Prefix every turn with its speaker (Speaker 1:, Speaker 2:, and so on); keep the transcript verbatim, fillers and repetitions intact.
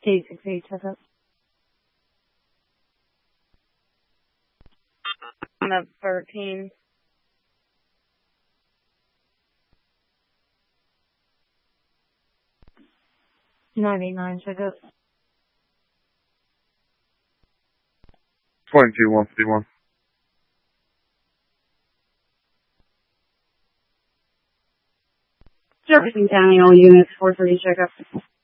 Speaker 1: eight six eight, check up. I'm at thirteen. nine eight nine, check up.
Speaker 2: twenty-two one fifty-one.
Speaker 1: Jefferson County, all units, four thirty, check up.